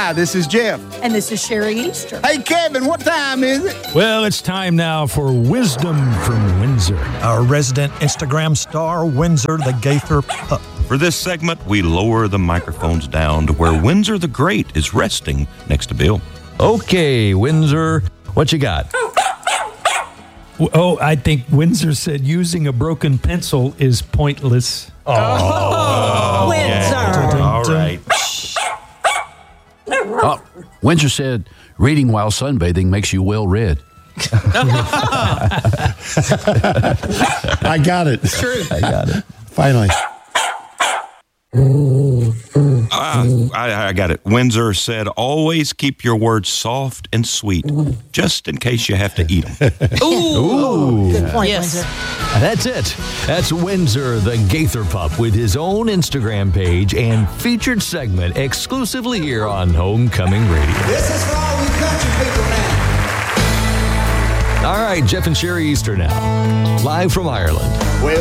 Hi, this is Jeff. And this is Sherry Easter. Hey, Kevin, what time is it? Well, it's time now for Wisdom from Windsor. Our resident Instagram star, Windsor the Gaither Pup. For this segment, we lower the microphones down to where Windsor the Great is resting next to Bill. Okay, Windsor, what you got? Oh, I think Windsor said using a broken pencil is pointless. Windsor. All right. Windsor said reading while sunbathing makes you well read. I got it. It's true. I got it. Finally. I got it. Windsor said, always keep your words soft and sweet, just in case you have to eat them. Ooh. Good point, Yes. Windsor. That's it. That's Windsor the Gaither Pup with his own Instagram page and featured segment exclusively here on Homecoming Radio. This is for all you country people now. All right, Jeff and Sherry Easter now, live from Ireland.